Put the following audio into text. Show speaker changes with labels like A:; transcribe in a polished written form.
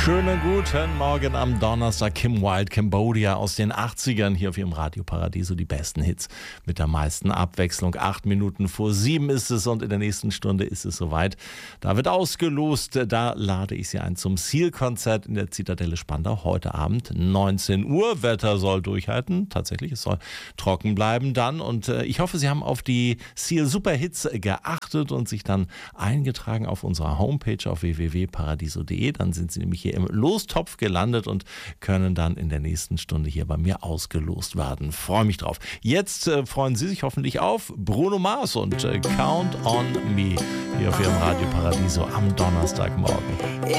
A: Schönen guten Morgen am Donnerstag. Kim Wilde, Cambodia aus den 80ern hier auf ihrem Radio Paradiso. Die besten Hits mit der meisten Abwechslung. 8 Minuten vor 7 ist es und in der nächsten Stunde ist es soweit. Da wird ausgelost. Da lade ich Sie ein zum Seal-Konzert in der Zitadelle Spandau. Heute Abend 19 Uhr. Wetter soll durchhalten. Tatsächlich, es soll trocken bleiben dann. Und ich hoffe, Sie haben auf die Seal-Superhits geachtet und sich dann eingetragen auf unserer Homepage auf www.paradiso.de. Dann sind Sie nämlich hier im Lostopf gelandet und können dann in der nächsten Stunde hier bei mir ausgelost werden. Freue mich drauf. Jetzt freuen Sie sich hoffentlich auf Bruno Mars und Count on Me hier auf Ihrem Radio Paradiso am Donnerstagmorgen.